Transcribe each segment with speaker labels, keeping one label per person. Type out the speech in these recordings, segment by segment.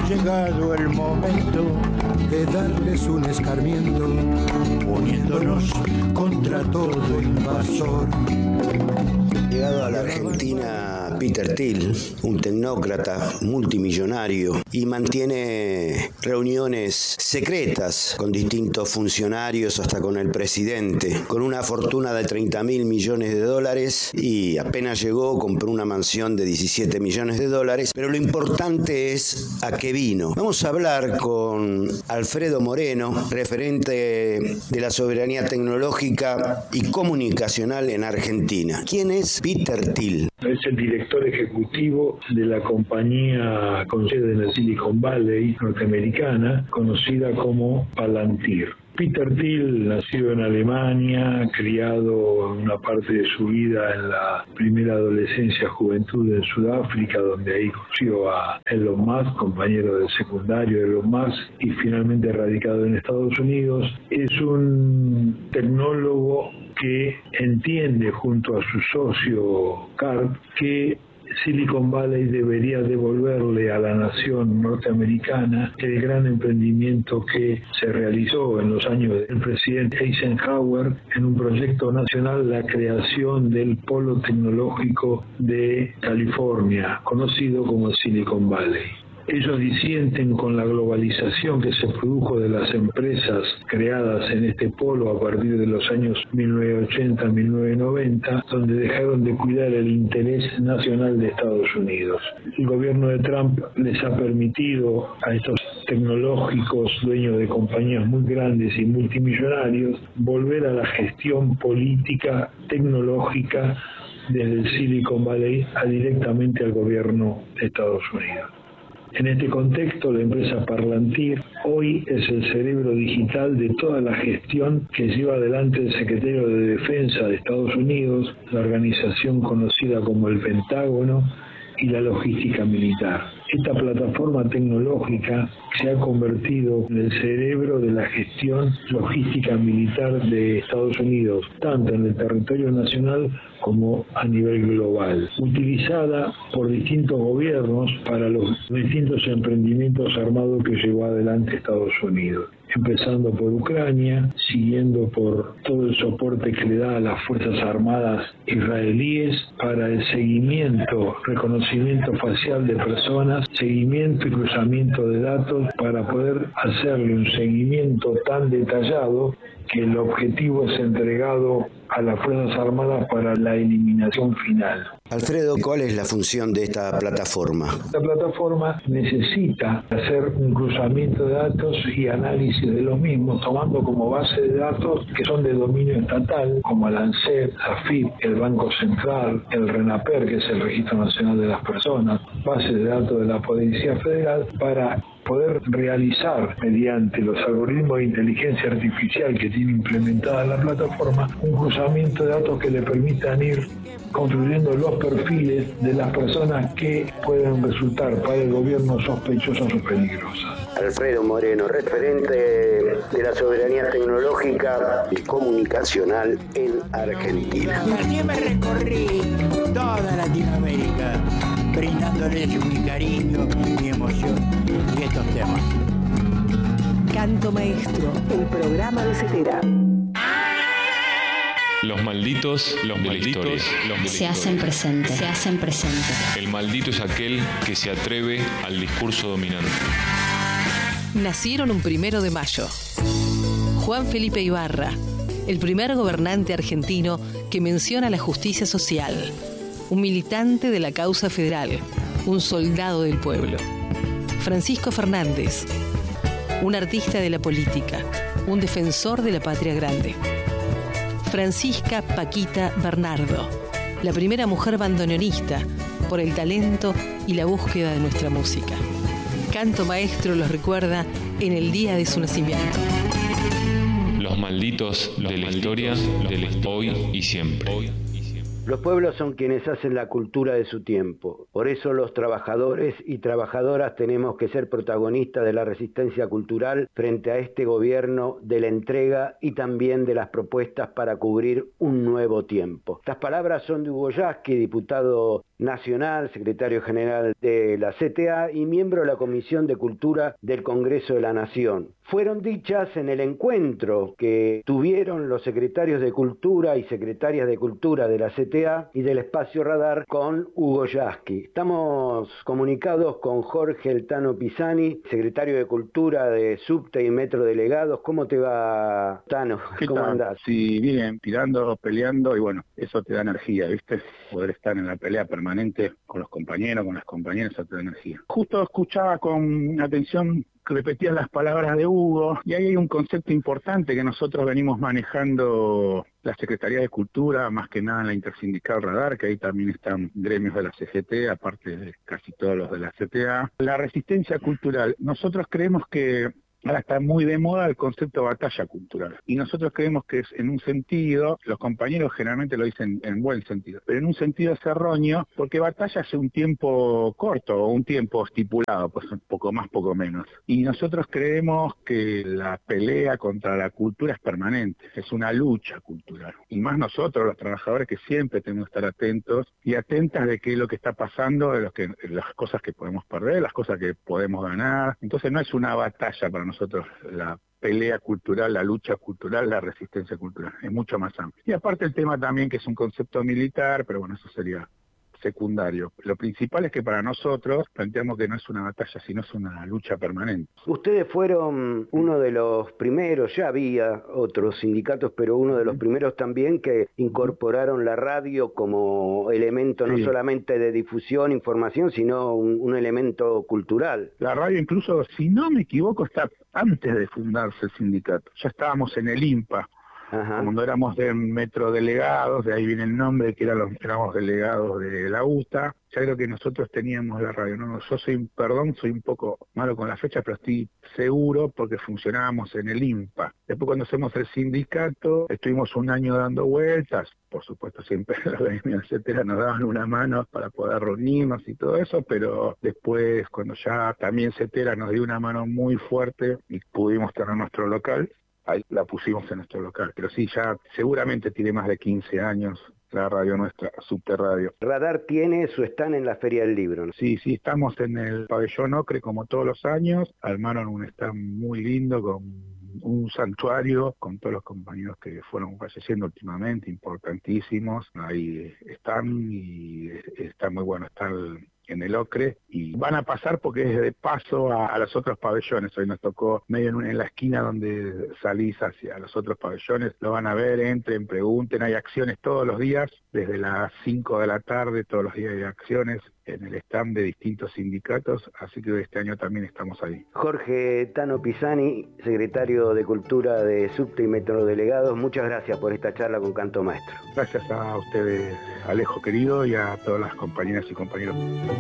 Speaker 1: llegado el momento de darles un escarmiento, poniéndonos contra todo invasor.
Speaker 2: Llegado a la Argentina Peter Thiel, un tecnócrata multimillonario, y mantiene reuniones secretas con distintos funcionarios, hasta con el presidente, con una fortuna de 30.000 millones de dólares, y apenas llegó compró una mansión de 17 millones de dólares, pero lo importante es a qué vino. Vamos a hablar con Alfredo Moreno, referente de la soberanía tecnológica y comunicacional en Argentina. ¿Quién es Peter Thiel?
Speaker 3: Es el director ejecutivo de la compañía con sede en el Silicon Valley norteamericana, conocida como Palantir. Peter Thiel, nacido en Alemania, criado una parte de su vida en la primera adolescencia, juventud en Sudáfrica, donde ahí conoció a Elon Musk, compañero del secundario de Elon Musk, y finalmente radicado en Estados Unidos. Es un tecnólogo que entiende junto a su socio Karp que Silicon Valley debería devolverle a la nación norteamericana el gran emprendimiento que se realizó en los años del presidente Eisenhower en un proyecto nacional, la creación del polo tecnológico de California, conocido como Silicon Valley. Ellos disienten con la globalización que se produjo de las empresas creadas en este polo a partir de los años 1980-1990, donde dejaron de cuidar el interés nacional de Estados Unidos. El gobierno de Trump les ha permitido a estos tecnológicos dueños de compañías muy grandes y multimillonarios volver a la gestión política tecnológica desde el Silicon Valley directamente al gobierno de Estados Unidos. En este contexto, la empresa Palantir hoy es el cerebro digital de toda la gestión que lleva adelante el secretario de Defensa de Estados Unidos, la organización conocida como el Pentágono, y la logística militar. Esta plataforma tecnológica se ha convertido en el cerebro de la gestión logística militar de Estados Unidos, tanto en el territorio nacional como a nivel global, utilizada por distintos gobiernos para los distintos emprendimientos armados que llevó adelante Estados Unidos, empezando por Ucrania, siguiendo por todo el soporte que le da a las Fuerzas Armadas israelíes para el seguimiento, reconocimiento facial de personas, seguimiento y cruzamiento de datos para poder hacerle un seguimiento tan detallado que el objetivo es entregado a las Fuerzas Armadas para la eliminación final.
Speaker 2: Alfredo, ¿cuál es la función de esta plataforma?
Speaker 3: La plataforma necesita hacer un cruzamiento de datos y análisis de los mismos, tomando como base de datos que son de dominio estatal, como el ANSES, AFIP, el Banco Central, el RENAPER, que es el Registro Nacional de las Personas, base de datos de la Policía Federal, para poder realizar, mediante los algoritmos de inteligencia artificial que tiene implementada la plataforma, un cruzamiento de datos que le permitan ir construyendo los perfiles de las personas que pueden resultar para el gobierno sospechosas o peligrosas.
Speaker 2: Alfredo Moreno, referente de la soberanía tecnológica y comunicacional en Argentina.
Speaker 1: Así me recorrí toda Latinoamérica, brindándoles mi cariño, mi emoción y estos temas.
Speaker 4: Canto Maestro, el programa de Cetera.
Speaker 5: Los malditos de la historia.
Speaker 6: Se hacen presentes.
Speaker 5: El maldito es aquel que se atreve al discurso dominante.
Speaker 4: Nacieron un 1 de mayo. Juan Felipe Ibarra, el primer gobernante argentino que menciona la justicia social, un militante de la causa federal, un soldado del pueblo. Francisco Fernández, un artista de la política, un defensor de la patria grande. Francisca Paquita Bernardo, la primera mujer bandoneonista por el talento y la búsqueda de nuestra música. Canto Maestro los recuerda en el día de su nacimiento.
Speaker 5: Los malditos de la historia, hoy y siempre.
Speaker 2: Los pueblos son quienes hacen la cultura de su tiempo. Por eso los trabajadores y trabajadoras tenemos que ser protagonistas de la resistencia cultural frente a este gobierno, de la entrega y también de las propuestas para cubrir un nuevo tiempo. Estas palabras son de Hugo Yasky, diputado nacional, secretario general de la CTA y miembro de la Comisión de Cultura del Congreso de la Nación. Fueron dichas en el encuentro que tuvieron los secretarios de Cultura y secretarias de Cultura de la CTA y del Espacio Radar con Hugo Yasky. Estamos comunicados con Jorge El Tano Pisani, secretario de Cultura de Subte y Metro Delegados. ¿Cómo te va, Tano? ¿Cómo andás?
Speaker 7: Sí, bien, tirando, peleando, y bueno, eso te da energía, ¿viste? Poder estar en la pelea permanente con los compañeros, con las compañeras, eso te da energía. Justo escuchaba con atención que repetían las palabras de Hugo, y ahí hay un concepto importante que nosotros venimos manejando la Secretaría de Cultura, más que nada en la Intersindical Radar, que ahí también están gremios de la CGT, aparte de casi todos los de la CTA. La resistencia cultural, nosotros creemos que ahora está muy de moda el concepto de batalla cultural. Y nosotros creemos que es en un sentido, los compañeros generalmente lo dicen en buen sentido, pero en un sentido es erróneo, porque batalla es un tiempo corto o un tiempo estipulado, pues un poco más, poco menos. Y nosotros creemos que la pelea contra la cultura es permanente, es una lucha cultural. Y más nosotros, los trabajadores, que siempre tenemos que estar atentos y atentas de qué es lo que está pasando, de las cosas que podemos perder, las cosas que podemos ganar. Entonces no es una batalla para nosotros la pelea cultural, la lucha cultural, la resistencia cultural, es mucho más amplio. Y aparte el tema también que es un concepto militar, pero bueno, eso sería secundario. Lo principal es que para nosotros planteamos que no es una batalla, sino es una lucha permanente.
Speaker 2: Ustedes fueron uno de los primeros, ya había otros sindicatos, pero uno de los primeros también que incorporaron la radio como elemento no solamente de difusión, información, sino un elemento cultural.
Speaker 7: La radio incluso, si no me equivoco, está antes de fundarse el sindicato. Ya estábamos en el IMPA. Ajá. Cuando éramos de Metro Delegados, de ahí viene el nombre, que éramos delegados de la UTA, ya creo que nosotros teníamos la radio, ¿no? Yo soy un poco malo con las fechas, pero estoy seguro porque funcionábamos en el IMPA. Después cuando hacemos el sindicato, estuvimos un año dando vueltas, por supuesto siempre los gremios, etcétera, nos daban una mano para poder reunirnos y todo eso, pero después cuando ya también CETERA nos dio una mano muy fuerte y pudimos tener nuestro local, ahí la pusimos en nuestro local, pero sí, ya seguramente tiene más de 15 años la radio nuestra, Subte Radio.
Speaker 2: Radar tiene su stand en la Feria del Libro, ¿no?
Speaker 7: Sí, estamos en el Pabellón Ocre como todos los años, armaron un stand muy lindo con un santuario con todos los compañeros que fueron falleciendo últimamente, importantísimos, ahí están y está muy bueno estar en el Ocre, y van a pasar porque es de paso a los otros pabellones. Hoy nos tocó medio en la esquina donde salís hacia los otros pabellones, lo van a ver, entren, pregunten, hay acciones todos los días, desde las 5 de la tarde, todos los días hay acciones en el stand de distintos sindicatos, así que este año también estamos ahí.
Speaker 2: Jorge Tano Pisani, secretario de Cultura de Subte y Metro Delegados, muchas gracias por esta charla con Canto Maestro.
Speaker 7: Gracias a ustedes, Alejo querido, y a todas las compañeras y compañeros.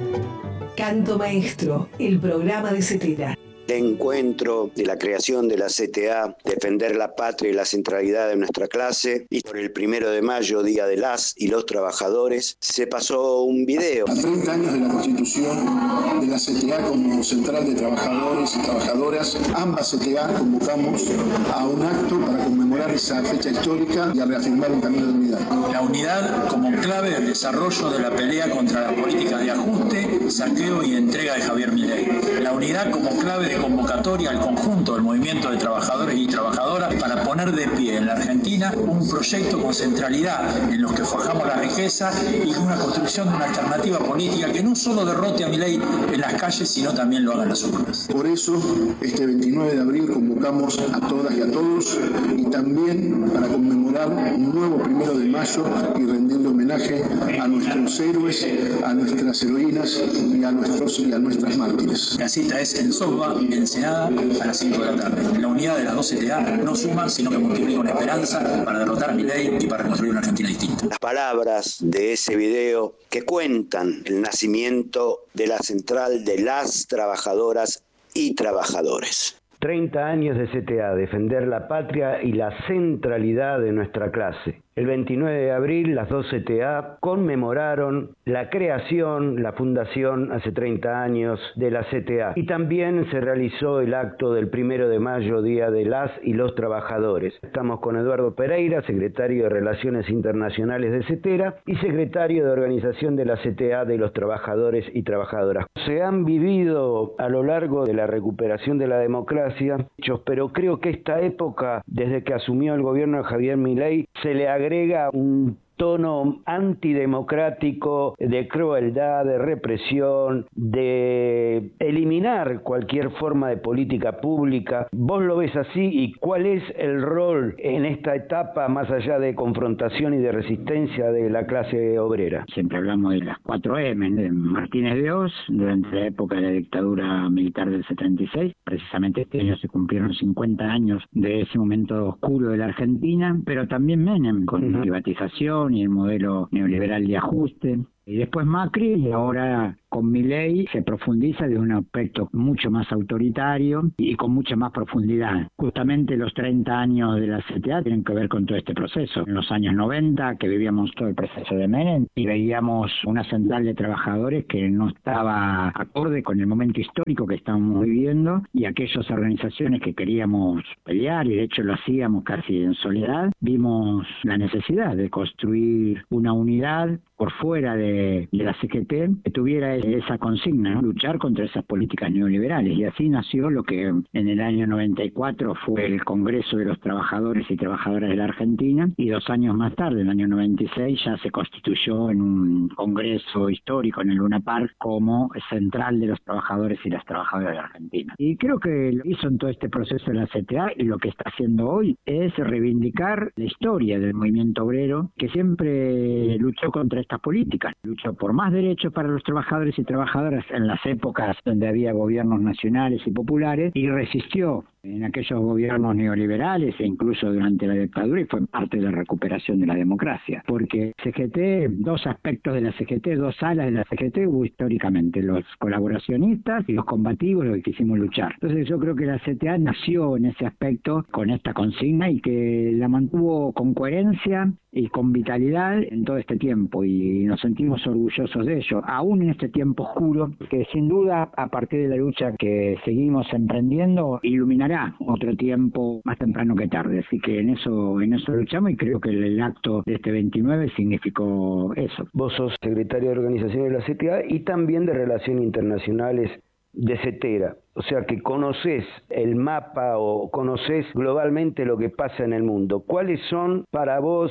Speaker 4: Canto Maestro, el programa de CETERA.
Speaker 2: De encuentro de la creación de la CTA, defender la patria y la centralidad de nuestra clase, y por el 1 de mayo, Día de las y los Trabajadores, se pasó un video.
Speaker 8: A 30 años de la constitución de la CTA como Central de Trabajadores y Trabajadoras, ambas CTA convocamos a un acto para conmemorar esa fecha histórica y a reafirmar un camino de unidad.
Speaker 9: La unidad como clave del desarrollo de la pelea contra la política de ajuste, saqueo y entrega de Javier Milei. La unidad como clave de convocatoria al conjunto del movimiento de trabajadores y trabajadoras para poner de pie en la Argentina un proyecto con centralidad en los que forjamos la riqueza y una construcción de una alternativa política que no solo derrote a Milei en las calles, sino también lo haga en las urnas.
Speaker 8: Por eso, este 29 de abril convocamos a todas y a todos, y también para conmemorar un nuevo 1 de mayo y rendirle homenaje a nuestros héroes, a nuestras heroínas y a nuestras mártires.
Speaker 9: La cita es en Sogba, Ensenada, a las 5 de la tarde. La unidad de las dos CTA no suma, sino que multiplica una esperanza para derrotar a Milei y para reconstruir una Argentina distinta.
Speaker 2: Las palabras de ese video que cuentan el nacimiento de la Central de las Trabajadoras y Trabajadores. 30 años de CTA, defender la patria y la centralidad de nuestra clase. El 29 de abril, las dos CTA conmemoraron la creación, la fundación hace 30 años de la CTA. Y también se realizó el acto del 1 de mayo, Día de las y los Trabajadores. Estamos con Eduardo Pereira, secretario de Relaciones Internacionales de CETERA y secretario de Organización de la CTA de los Trabajadores y Trabajadoras. Se han vivido a lo largo de la recuperación de la democracia hechos, pero creo que esta época, desde que asumió el gobierno de Javier Milei, se le agrega un tono antidemocrático, de crueldad, de represión, de eliminar cualquier forma de política pública. ¿Vos lo ves así? ¿Y cuál es el rol en esta etapa, más allá de confrontación y de resistencia, de la clase obrera?
Speaker 10: Siempre hablamos de las 4M, de Martínez de Oz, durante la época de la dictadura militar del 76. Precisamente este año se cumplieron 50 años de ese momento oscuro de la Argentina, pero también Menem, con la privatización y el modelo neoliberal de ajuste. Y después Macri, y ahora con Milei se profundiza de un aspecto mucho más autoritario y con mucha más profundidad. Justamente los 30 años de la CTA tienen que ver con todo este proceso. En los años 90, que vivíamos todo el proceso de Menem, y veíamos una central de trabajadores que no estaba acorde con el momento histórico que estábamos viviendo, y aquellas organizaciones que queríamos pelear, y de hecho lo hacíamos casi en soledad, vimos la necesidad de construir una unidad por fuera de la CGT que tuviera esa consigna, ¿no? Luchar contra esas políticas neoliberales. Y así nació lo que en el año 94 fue el Congreso de los Trabajadores y Trabajadoras de la Argentina, y 2 años más tarde, en el año 96, ya se constituyó en un congreso histórico en el Luna Park como central de los trabajadores y las trabajadoras de la Argentina. Y creo que lo hizo en todo este proceso de la CTA, y lo que está haciendo hoy es reivindicar la historia del movimiento obrero, que siempre luchó contra estas políticas, luchó por más derechos para los trabajadores y trabajadoras en las épocas donde había gobiernos nacionales y populares, y resistió en aquellos gobiernos neoliberales e incluso durante la dictadura, y fue parte de la recuperación de la democracia. Porque CGT, 2 aspectos de la CGT, 2 alas de la CGT hubo históricamente, los colaboracionistas y los combativos, los que quisimos luchar. Entonces yo creo que la CTA nació en ese aspecto con esta consigna, y que la mantuvo con coherencia y con vitalidad en todo este tiempo, y nos sentimos orgullosos de ello, aún en este tiempo oscuro, que sin duda, a partir de la lucha que seguimos emprendiendo, iluminará otro tiempo más temprano que tarde. Así que en eso luchamos, y creo que el acto de este 29 significó eso.
Speaker 2: Vos sos secretario de Organización de la CTA y también de Relaciones Internacionales de CETERA. O sea que conoces el mapa o conoces globalmente lo que pasa en el mundo. ¿Cuáles son para vos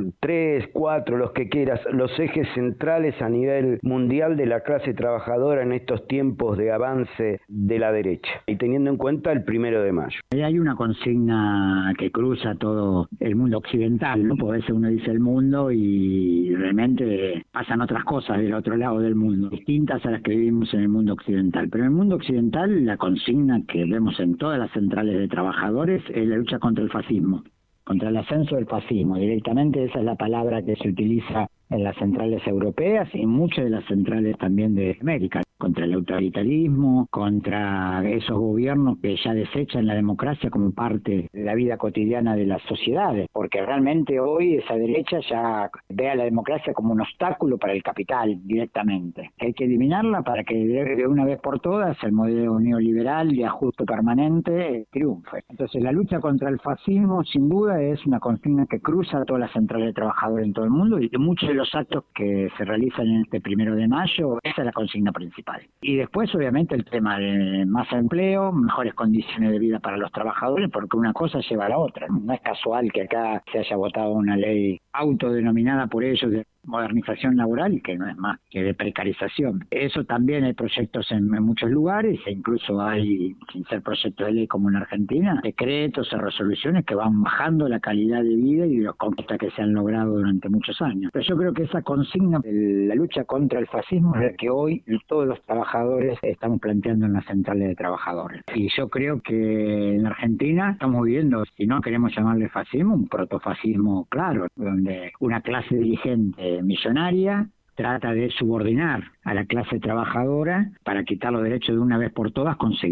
Speaker 2: 3, 4, los que quieras, los ejes centrales a nivel mundial de la clase trabajadora en estos tiempos de avance de la derecha? Y teniendo en cuenta el 1 de mayo.
Speaker 10: Hay una consigna que cruza todo el mundo occidental, ¿no? Porque a veces uno dice el mundo y realmente pasan otras cosas del otro lado del mundo, distintas a las que vivimos en el mundo occidental. Pero en el mundo occidental, la consigna que vemos en todas las centrales de trabajadores es la lucha contra el fascismo, contra el ascenso del fascismo. Directamente esa es la palabra que se utiliza en las centrales europeas y muchas de las centrales también de América, contra el autoritarismo, contra esos gobiernos que ya desechan la democracia como parte de la vida cotidiana de las sociedades, porque realmente hoy esa derecha ya ve a la democracia como un obstáculo para el capital directamente. Hay que eliminarla para que de una vez por todas el modelo neoliberal de ajuste permanente triunfe. Entonces la lucha contra el fascismo sin duda es una consigna que cruza todas las centrales de trabajadores en todo el mundo, y muchos de los actos que se realizan en este 1 de mayo, esa es la consigna principal. Y después obviamente el tema de más empleo, mejores condiciones de vida para los trabajadores, porque una cosa lleva a la otra. No es casual que acá se haya votado una ley autodenominada por ellos de modernización laboral, y que no es más que de precarización. Eso también hay proyectos en muchos lugares, e incluso hay, sin ser proyecto de ley como en Argentina, decretos o resoluciones que van bajando la calidad de vida y las conquistas que se han logrado durante muchos años. Pero yo creo que esa consigna de la lucha contra el fascismo es la que hoy todos los trabajadores estamos planteando en las centrales de trabajadores. Y yo creo que en Argentina estamos viviendo, si no queremos llamarle fascismo, un protofascismo claro, donde una clase dirigente millonaria trata de subordinar a la clase trabajadora para quitar los derechos de una vez por todas conseguidas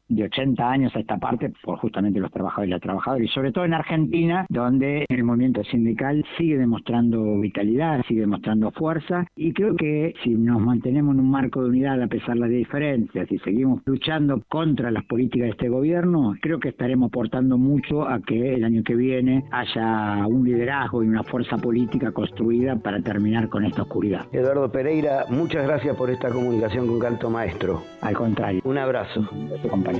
Speaker 10: de 80 años a esta parte por justamente los trabajadores y las trabajadoras, y sobre todo en Argentina, donde el movimiento sindical sigue demostrando vitalidad, sigue demostrando fuerza, y creo que si nos mantenemos en un marco de unidad a pesar de las diferencias y seguimos luchando contra las políticas de este gobierno, creo que estaremos aportando mucho a que el año que viene haya un liderazgo y una fuerza política construida para terminar con esta oscuridad.
Speaker 2: Eduardo Pereira, muchas gracias por esta comunicación con Canto Maestro.
Speaker 10: Al contrario.
Speaker 2: Un abrazo.
Speaker 10: Compañero.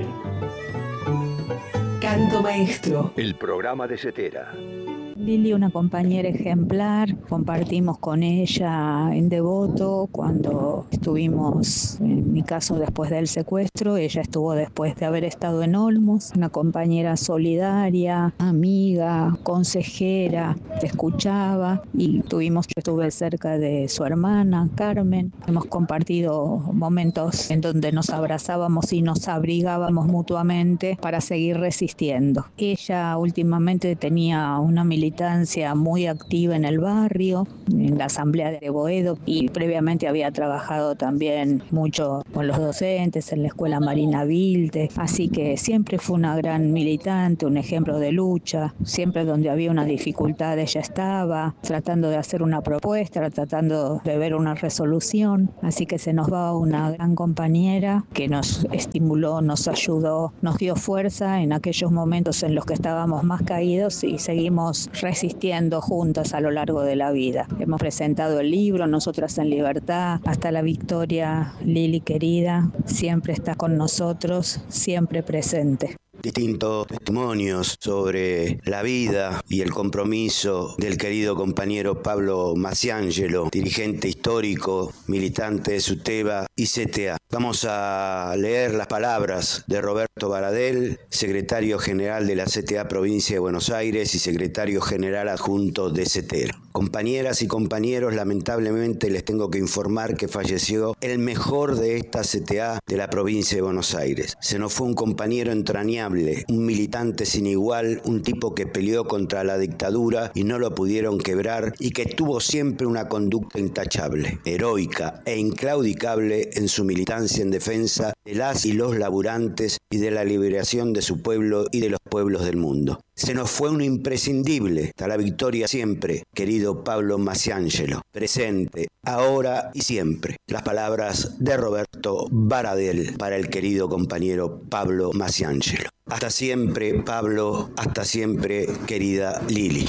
Speaker 4: Canto Maestro.
Speaker 11: El programa de Cetera.
Speaker 12: Lili, una compañera ejemplar, compartimos con ella en Devoto cuando estuvimos, en mi caso después del secuestro, ella estuvo después de haber estado en Olmos, una compañera solidaria, amiga, consejera, te escuchaba, y yo estuve cerca de su hermana, Carmen, hemos compartido momentos en donde nos abrazábamos y nos abrigábamos mutuamente para seguir resistiendo. Ella últimamente tenía una militancia muy activa en el barrio, en la asamblea de Boedo, y previamente había trabajado también mucho con los docentes en la escuela Marina Vilte, así que siempre fue una gran militante, un ejemplo de lucha. Siempre donde había una dificultad ella estaba tratando de hacer una propuesta, tratando de ver una resolución, así que se nos va una gran compañera que nos estimuló, nos ayudó, nos dio fuerza en aquellos momentos en los que estábamos más caídos, y seguimos resistiendo juntas a lo largo de la vida. Hemos presentado el libro Nosotras en Libertad, hasta la victoria. Lili querida, siempre está con nosotros, siempre presente.
Speaker 2: Distintos testimonios sobre la vida y el compromiso del querido compañero Pablo Maciangelo, dirigente histórico, militante de SUTEBA y CTA. Vamos a leer las palabras de Roberto Baradel, secretario general de la CTA Provincia de Buenos Aires y secretario general adjunto de CETERA. Compañeras y compañeros, lamentablemente les tengo que informar que falleció el mejor de esta CTA de la provincia de Buenos Aires. Se nos fue un compañero entrañable, un militante sin igual, un tipo que peleó contra la dictadura y no lo pudieron quebrar, y que tuvo siempre una conducta intachable, heroica e inclaudicable en su militancia en defensa de las y los laburantes y de la liberación de su pueblo y de los pueblos del mundo. Se nos fue un imprescindible, hasta la victoria siempre, querido Pablo Maciangelo, presente, ahora y siempre. Las palabras de Roberto Baradel para el querido compañero Pablo Maciangelo. Hasta siempre, Pablo, hasta siempre, querida Lili.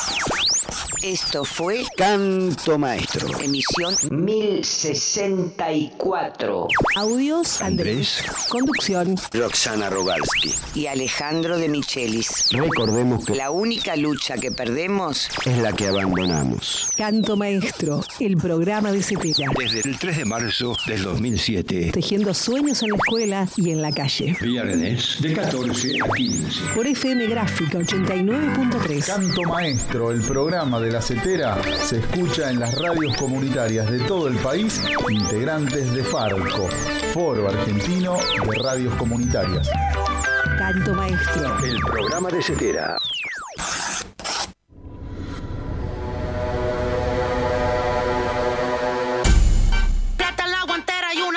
Speaker 13: Esto fue
Speaker 2: Canto Maestro.
Speaker 13: Emisión 1064.
Speaker 4: Audios Andrés. Conducción
Speaker 2: Roxana Rogalski
Speaker 13: y Alejandro de Michelis.
Speaker 2: Recordemos que
Speaker 13: la única lucha que perdemos
Speaker 2: es la que abandonamos.
Speaker 4: Canto Maestro, el programa de CETERA.
Speaker 11: Desde el 3 de marzo del 2007.
Speaker 4: Tejiendo sueños en la escuela y en la calle.
Speaker 11: Viernes de 14 a 15.
Speaker 4: Por FM Gráfica 89.3.
Speaker 14: Canto Maestro, el programa de la CETERA, se escucha en las radios comunitarias de todo el país, integrantes de FARCO, Foro Argentino de Radios Comunitarias.
Speaker 4: Canto Maestro.
Speaker 11: El programa de CETERA.